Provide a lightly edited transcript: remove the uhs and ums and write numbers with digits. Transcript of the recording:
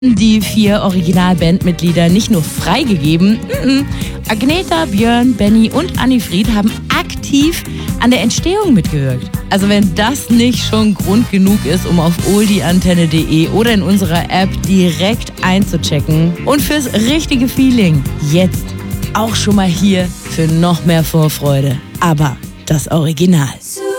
die 4 Original-Bandmitglieder nicht nur freigegeben, Agneta, Björn, Benny und Annifried haben aktiv an der Entstehung mitgewirkt. Also wenn das nicht schon Grund genug ist, um auf oldieantenne.de oder in unserer App direkt einzuchecken und fürs richtige Feeling jetzt auch schon mal hier für noch mehr Vorfreude. Aber das Original.